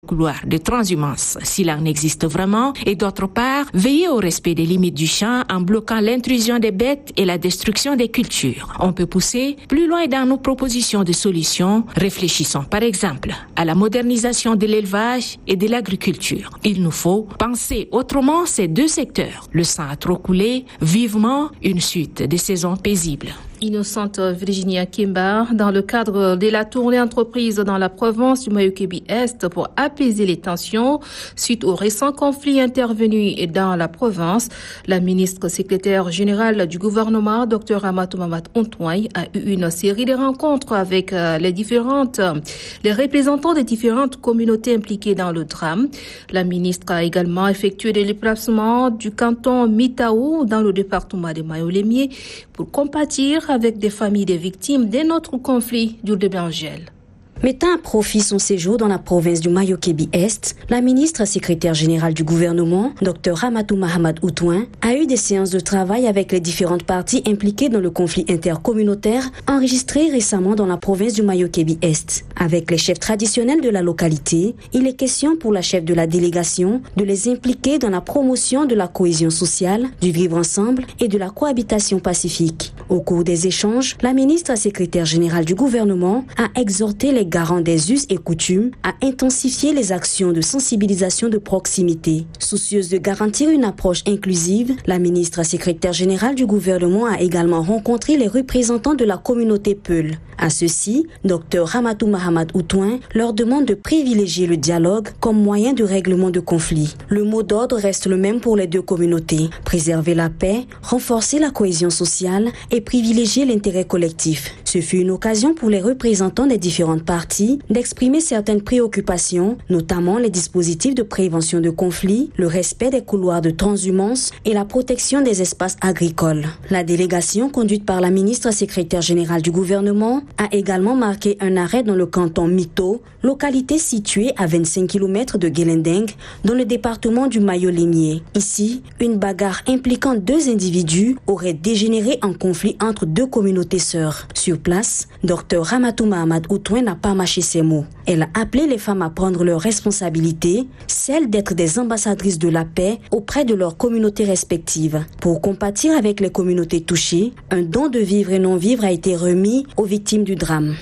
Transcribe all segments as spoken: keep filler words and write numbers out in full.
couloir de transhumance s'il en existe vraiment, et d'autre part, veiller au respect des limites du champ en bloquant l'intrusion des bêtes et la destruction des cultures. On peut pousser plus loin dans nos propositions de solutions. Réfléchissons par exemple à la modernisation de l'élevage et de l'agriculture. Il nous faut penser autrement ces deux secteurs. Le sang a trop coulé, vivement une suite de saisons paisibles. Innocente Virginia Kimba, dans le cadre de la tournée entreprise dans la province du Mayo-Kebbi-Est pour apaiser les tensions suite aux récents conflits intervenus dans la province, la ministre secrétaire générale du gouvernement, Dr Amatou Mahamat Ountoy, a eu une série de rencontres avec les différentes, les représentants des différentes communautés impliquées dans le drame. La ministre a également effectué des déplacements du canton Mitaou dans le département de Mayo-Lémié pour compatir avec des familles des victimes d'un autre conflit du Angèle. Mettant à profit son séjour dans la province du Mayo-Kebbi-Est, la ministre secrétaire générale du gouvernement, Dr Amatou Mahamat Ountoy, a eu des séances de travail avec les différentes parties impliquées dans le conflit intercommunautaire enregistré récemment dans la province du Mayo-Kebbi-Est. Avec les chefs traditionnels de la localité, il est question pour la chef de la délégation de les impliquer dans la promotion de la cohésion sociale, du vivre ensemble et de la cohabitation pacifique. Au cours des échanges, la ministre secrétaire générale du gouvernement a exhorté les garants des us et coutumes à intensifier les actions de sensibilisation de proximité. Soucieuse de garantir une approche inclusive, la ministre secrétaire générale du gouvernement a également rencontré les représentants de la communauté Peul. À ceux-ci, Dr Amatou Mahamat Ountoy leur demande de privilégier le dialogue comme moyen de règlement de conflits. Le mot d'ordre reste le même pour les deux communautés: préserver la paix, renforcer la cohésion sociale et privilégier l'intérêt collectif. Ce fut une occasion pour les représentants des différentes parties d'exprimer certaines préoccupations, notamment les dispositifs de prévention de conflits, le respect des couloirs de transhumance et la protection des espaces agricoles. La délégation conduite par la ministre secrétaire générale du gouvernement a également marqué un arrêt dans le canton Mito, localité située à vingt-cinq kilomètres de Guelendeng, dans le département du Mayo-Lémié. Ici, une bagarre impliquant deux individus aurait dégénéré en conflit entre deux communautés sœurs. Sur place, Dr Amatou Mahamat Ountoy n'a pas mâché ses mots. Elle a appelé les femmes à prendre leurs responsabilités, celle d'être des ambassadrices de la paix auprès de leurs communautés respectives. Pour compatir avec les communautés touchées, un don de vivres et non-vivres a été remis aux victimes du drame.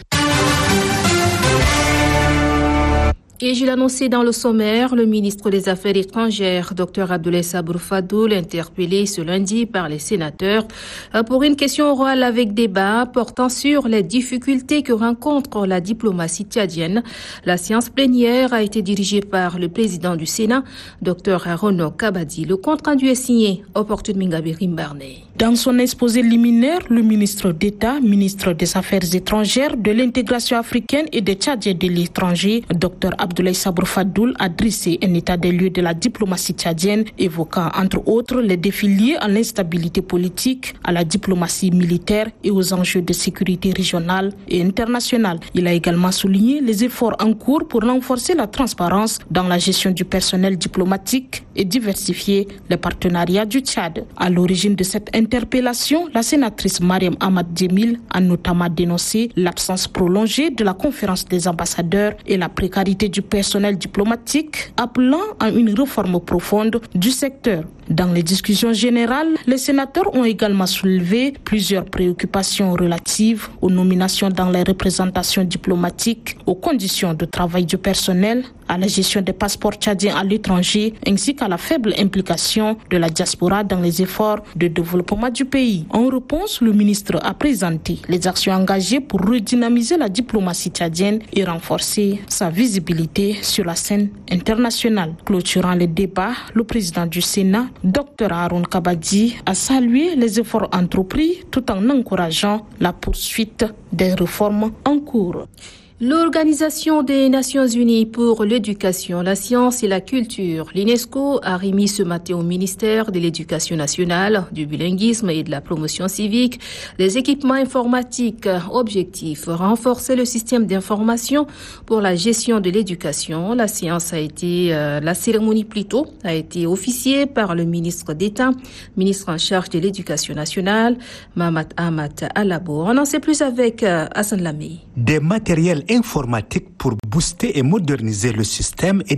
Et je l'annonçais dans le sommaire, le ministre des Affaires étrangères, Dr Abdoulaye Sabrou Fadoul, interpellé ce lundi par les sénateurs pour une question orale avec débat portant sur les difficultés que rencontre la diplomatie tchadienne. La séance plénière a été dirigée par le président du Sénat, Dr Arono Kabadi. Le compte-rendu est signé Opportune Mingabirim Barney. Dans son exposé liminaire, le ministre d'État, ministre des Affaires étrangères, de l'intégration africaine et des Tchadiens de l'étranger, Dr Abdoulaye Sabrou Fadoul, a dressé un état des lieux de la diplomatie tchadienne, évoquant entre autres les défis liés à l'instabilité politique, à la diplomatie militaire et aux enjeux de sécurité régionale et internationale. Il a également souligné les efforts en cours pour renforcer la transparence dans la gestion du personnel diplomatique et diversifier les partenariats du Tchad. À l'origine de cette interpellation, la sénatrice Mariam Ahmad Djemil a notamment dénoncé l'absence prolongée de la conférence des ambassadeurs et la précarité du personnel diplomatique, appelant à une réforme profonde du secteur. Dans les discussions générales, les sénateurs ont également soulevé plusieurs préoccupations relatives aux nominations dans les représentations diplomatiques, aux conditions de travail du personnel, à la gestion des passeports tchadiens à l'étranger, ainsi qu'à la faible implication de la diaspora dans les efforts de développement du pays. En réponse, le ministre a présenté les actions engagées pour redynamiser la diplomatie tchadienne et renforcer sa visibilité sur la scène internationale. Clôturant les débats, le président du Sénat, Dr Haroun Kabadi, a salué les efforts entrepris tout en encourageant la poursuite des réformes en cours. L'Organisation des Nations Unies pour l'éducation, la science et la culture, l'UNESCO, a remis ce matin au ministère de l'Éducation nationale, du bilinguisme et de la promotion civique des équipements informatiques. Objectif, renforcer le système d'information pour la gestion de l'éducation. La séance a été, euh, la cérémonie plutôt, a été officiée par le ministre d'État, ministre en charge de l'Éducation nationale, Mahamat Ahmad Alabo. On en sait plus avec euh, Hassan Lamé. Des matériels informatique pour booster et moderniser le système et